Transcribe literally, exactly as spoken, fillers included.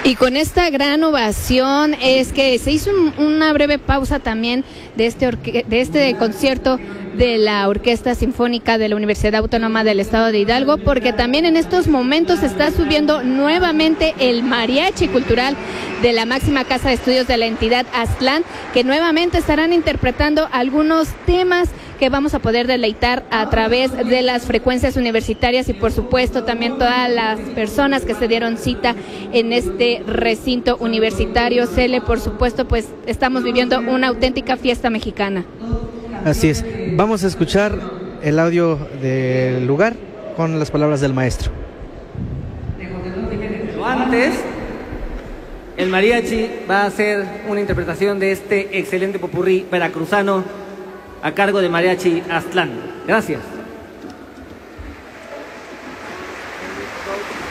Y con esta gran ovación es que se hizo un, una breve pausa también de este, orque- de este concierto de la Orquesta Sinfónica de la Universidad Autónoma del Estado de Hidalgo, porque también en estos momentos se está subiendo nuevamente el mariachi cultural de la máxima casa de estudios de la entidad, Aztlán, que nuevamente estarán interpretando algunos temas que vamos a poder deleitar a través de las frecuencias universitarias y por supuesto también todas las personas que se dieron cita en este recinto universitario. Cele, por supuesto, pues estamos viviendo una auténtica fiesta mexicana. Así es, vamos a escuchar el audio del lugar con las palabras del maestro. Pero antes, el mariachi va a hacer una interpretación de este excelente popurrí veracruzano a cargo de Mariachi Aztlán. Gracias.